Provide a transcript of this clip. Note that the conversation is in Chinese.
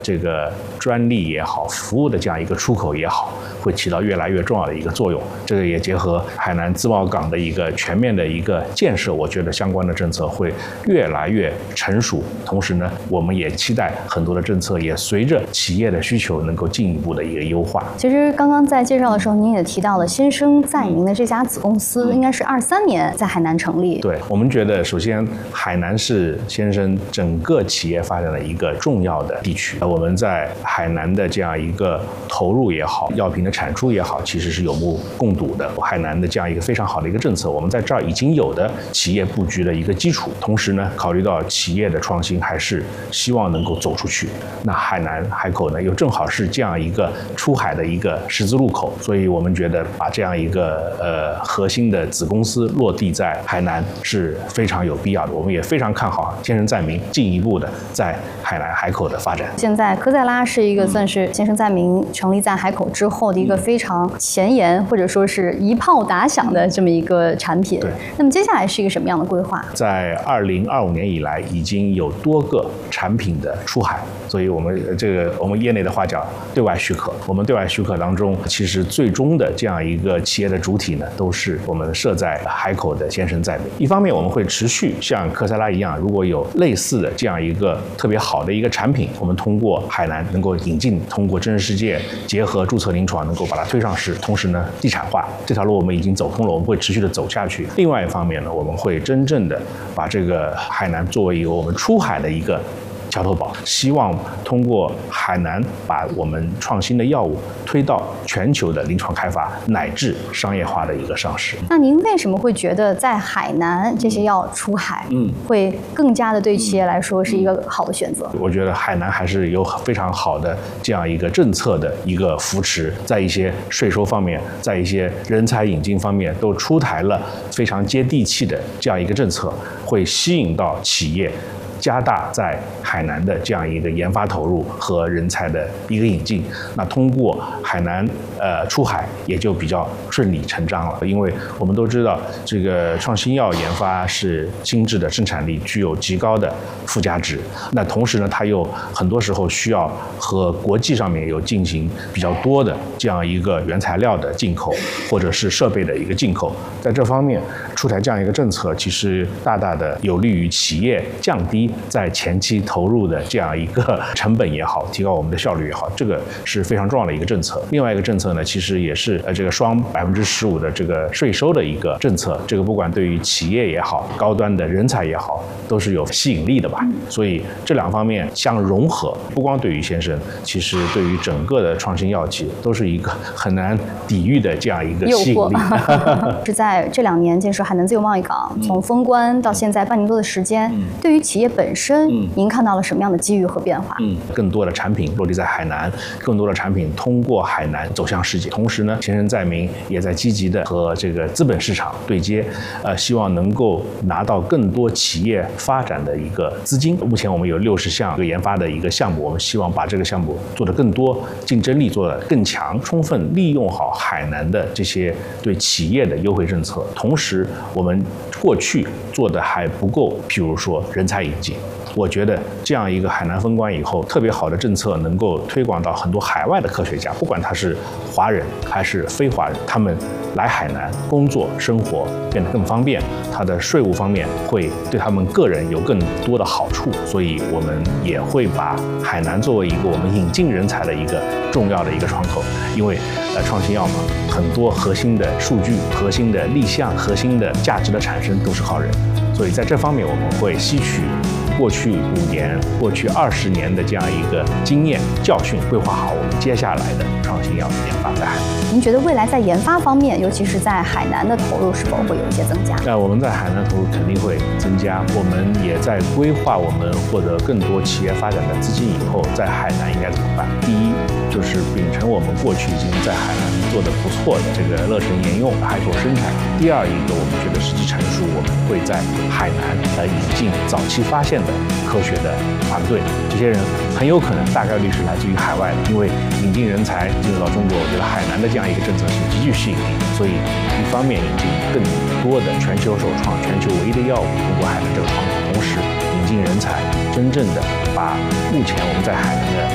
这个专利也好，服务的这样一个出口也好，会起到越来越重要的一个作用。这个也结合海南自贸港的一个全面的一个建设，我觉得相关的政策会越来越成熟。同时呢，我们也期待很多的政策也随着企业的需求能够进一步的一个优化。 其实刚刚在介绍的时候，您也提到了先生在明的这家子公司，应该是23年在海南成立。 对，我们觉得首先海南是先生整个企业发展的一个重要的地区。我们在海南的这样一个投入也好，药品的产出也好，其实是有目共睹的。海南的这样一个非常好的一个政策，我们在这儿已经有的企业布局的一个基础。同时呢，考虑到企业的创新，还是希望能够走出去。那海南海口呢，又正好是这样一个出海的一个十字路口，所以我们觉得把这样一个核心的子公司落地在海南是非常有必要的。我们也非常看好先生在明进一步的在海南海口的发展。 现在科赛拉是一个算是先生在明成立在海口之后的一个非常前沿或者说是一炮打响的这么一个产品。 对。 那么接下来是一个什么样的规划？ 在2025年以来，已经有多个产品的出海，所以我们业内的话叫对外许可。我们对外许可当中，其实最终的这样一个企业的主体呢，都是我们设在海口的先生在明。一方面，我们会持续像科赛拉一样，如果有类似的这样一个特别好的一个产品，我们通过海南能够引进，通过真实世界结合注册临床，能够把它推上市。同时呢，地产化这条路我们已经走通了，我们会持续的走下去。另外一方面呢，我们会真正的把这个海南作为一个我们出海的一个桥头堡，希望通过海南把我们创新的药物推到全球的临床开发乃至商业化的一个上市。 那您为什么会觉得在海南这些药出海，会更加的对企业来说是一个好的选择？ 我觉得海南还是有非常好的这样一个政策的一个扶持，在一些税收方面，在一些人才引进方面，都出台了非常接地气的这样一个政策，会吸引到企业加大在海南的这样一个研发投入和人才的一个引进。那通过海南出海也就比较顺理成章了，因为我们都知道这个创新药研发是精致的生产力，具有极高的附加值。那同时呢，它又很多时候需要和国际上面有进行比较多的这样一个原材料的进口，或者是设备的一个进口。在这方面出台这样一个政策，其实大大的有利于企业降低在前期投入的这样一个成本也好，提高我们的效率也好，这个是非常重要的一个政策。另外一个政策呢，其实也是这个双15%的这个税收的一个政策。这个不管对于企业也好，高端的人才也好，都是有吸引力的吧。所以这两方面相融合，不光对于先生，其实对于整个的创新药企都是一个很难抵御的这样一个吸引力。 是在这2年建设海南自由贸易港，从封关到现在半年多的时间，对于企业本身，您看到了什么样的机遇和变化？ 更多的产品落地在海南，更多的产品通过海南走向世界。同时呢，先生在明也在积极的和这个资本市场对接，希望能够拿到更多企业发展的一个资金。目前我们有60项研发的一个项目，我们希望把这个项目做得更多，竞争力做得更强，充分利用好海南的这些对企业的优惠政策。同时，我们过去做的还不够，譬如说人才引进。我觉得这样一个海南封关以后，特别好的政策能够推广到很多海外的科学家，不管他是华人还是非华人，他们来海南工作生活变得更方便，他的税务方面会对他们个人有更多的好处。所以我们也会把海南作为一个我们引进人才的一个重要的一个窗口。因为创新药嘛，很多核心的数据、核心的立项、核心的价值的产生都是靠人，所以在这方面我们会吸取过去5年、过去20年的这样一个经验教训，规划好我们接下来的创新药研发在海南。 您觉得未来在研发方面，尤其是在海南的投入是否会有一些增加？ 我们在海南投入肯定会增加，我们也在规划我们获得更多企业发展的资金以后，在海南应该怎么办。第一，就是秉承我们过去已经在海南做得不错的这个乐成沿用海口生产。第二一个，我们觉得时机成熟，我们会在海南引进早期发现的科学的团队，这些人很有可能大概率是来自于海外的，因为引进人才进入到中国，我觉得海南的这样一个政策是极具吸引力的。所以一方面引进更多的全球首创、全球唯一的药物通过海南这个窗口，同时引进人才，真正的把目前我们在海南的